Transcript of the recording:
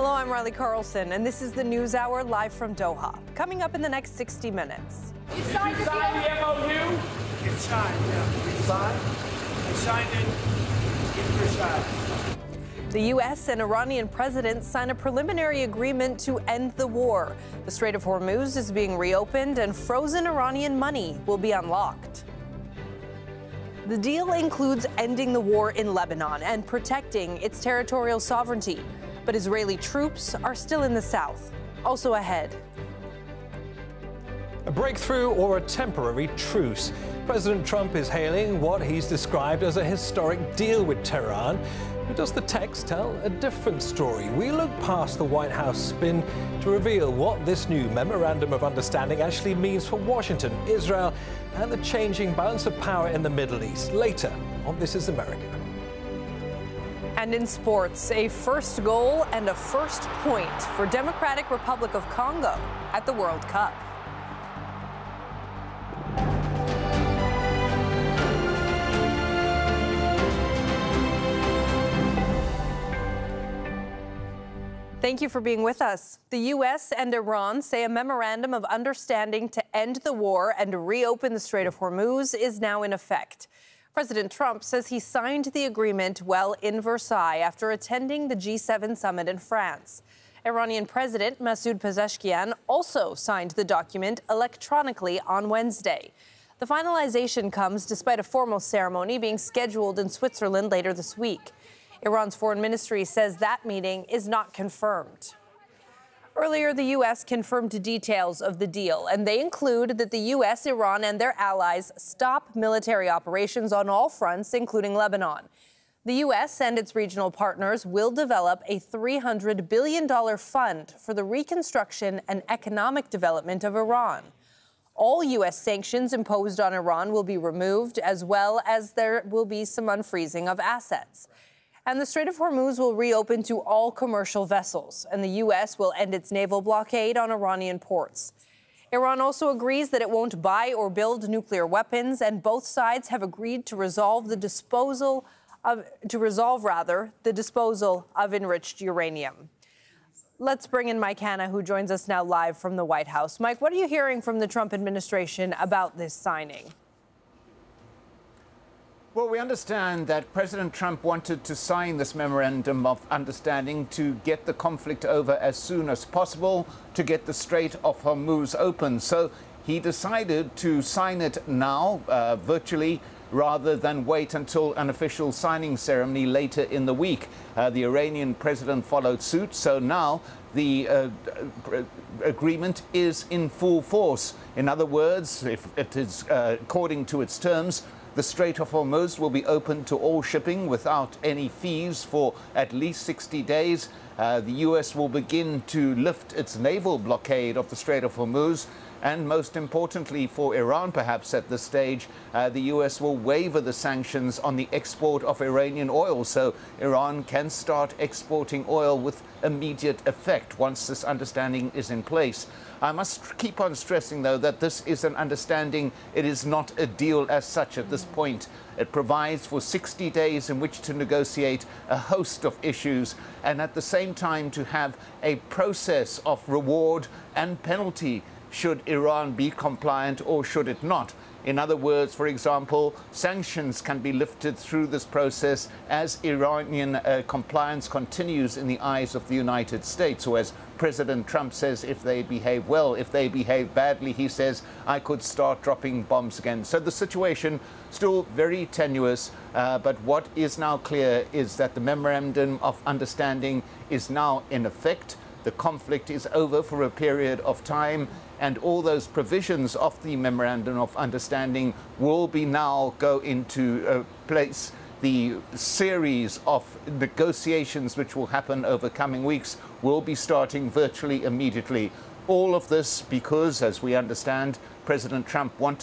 Hello, I'm Riley Carlson, and this is the News Hour live from Doha. Coming up in the next 60 minutes. You signed the MOU? It's signed, yeah. We signed it in Versailles. The U.S. and Iranian presidents sign a preliminary agreement to end the war. The Strait of Hormuz is being reopened, and frozen Iranian money will be unlocked. The deal includes ending the war in Lebanon and protecting its territorial sovereignty. But Israeli troops are still in the south. Also ahead. A breakthrough or a temporary truce? President Trump is hailing what he's described as a historic deal with Tehran. But does the text tell a different story? We look past the White House spin to reveal what this new memorandum of understanding actually means for Washington, Israel, and the changing balance of power in the Middle East. Later on This Is America. And in sports, a first goal and a first point for Democratic Republic of Congo at the World Cup. Thank you for being with us. The U.S. and Iran say a memorandum of understanding to end the war and reopen the Strait of Hormuz is now in effect. President Trump says he signed the agreement while in Versailles after attending the G7 summit in France. Iranian President Masoud Pezeshkian also signed the document electronically on Wednesday. The finalization comes despite a formal ceremony being scheduled in Switzerland later this week. Iran's foreign ministry says that meeting is not confirmed. Earlier, the U.S. confirmed details of the deal, and they include that the U.S., Iran, and their allies stop military operations on all fronts, including Lebanon. The U.S. and its regional partners will develop a $300 billion fund for the reconstruction and economic development of Iran. All U.S. sanctions imposed on Iran will be removed, as well as there will be some unfreezing of assets. And the Strait of Hormuz will reopen to all commercial vessels, and the U.S. will end its naval blockade on Iranian ports. Iran also agrees that it won't buy or build nuclear weapons, and both sides have agreed to resolve the disposal of enriched uranium. Let's bring in Mike Hanna, who joins us now live from the White House. Mike, what are you hearing from the Trump administration about this signing? Well, we understand that President Trump wanted to sign this memorandum of understanding to get the conflict over as soon as possible, to get the Strait of Hormuz open. So he decided to sign it now, virtually, rather than wait until an official signing ceremony later in the week. The Iranian president followed suit, so now the agreement is in full force. In other words, if it is according to its terms, the Strait of Hormuz will be open to all shipping without any fees for at least 60 days. The U.S. will begin to lift its naval blockade of the Strait of Hormuz. And most importantly for Iran, perhaps at this stage, the U.S. will waiver the sanctions on the export of Iranian oil. So Iran can start exporting oil with immediate effect once this understanding is in place. I must keep on stressing, though, that this is an understanding. It is not a deal as such at this point. It provides for 60 days in which to negotiate a host of issues and at the same time to have a process of reward and penalty should Iran be compliant or should it not. In other words, for example, sanctions can be lifted through this process as Iranian compliance continues in the eyes of the United States. So as President Trump says, if they behave well, if they behave badly, he says, I could start dropping bombs again. So the situation still very tenuous, but what is now clear is that the memorandum of understanding is now in effect. The conflict is over for a period of time, and all those provisions of the Memorandum of Understanding will be now go into place. The series of negotiations which will happen over coming weeks will be starting virtually immediately. All of this because, as we understand, President Trump wanted